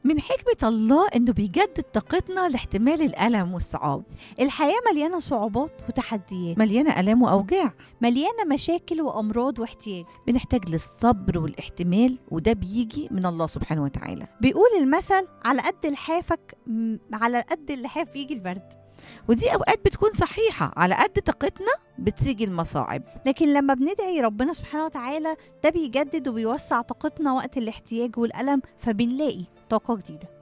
من حكمة الله إنه بيجدد طاقتنا لاحتمال الألم والصعاب. الحياة مليانة صعوبات وتحديات، مليانة آلام وأوجاع، مليانة مشاكل وأمراض واحتياج. بنحتاج للصبر والاحتمال، وده بيجي من الله سبحانه وتعالى. بيقول المثل على قد لحافك على قد اللحاف يجي البرد. ودي أوقات بتكون صحيحة، على قد طاقتنا بتيجي المصاعب. لكن لما بندعي ربنا سبحانه وتعالى ده بيجدد وبيوسع طاقتنا وقت الاحتياج والألم، فبنلاقي طاقة جديدة.